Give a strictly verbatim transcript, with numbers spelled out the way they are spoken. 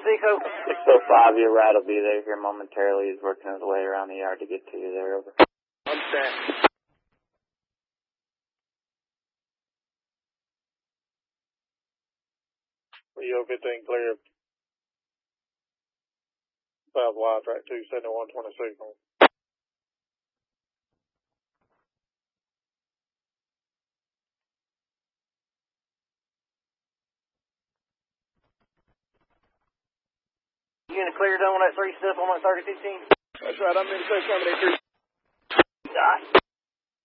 Seco. six oh five, your ride will be there here momentarily. He's working his way around the yard to get to you there. Over. Understand. E O fifteen clear. South Y track two seventy-one twenty-six. You gonna clear done on that three step on that thirty fifteen? That's right, I'm in the six seventy-three. Got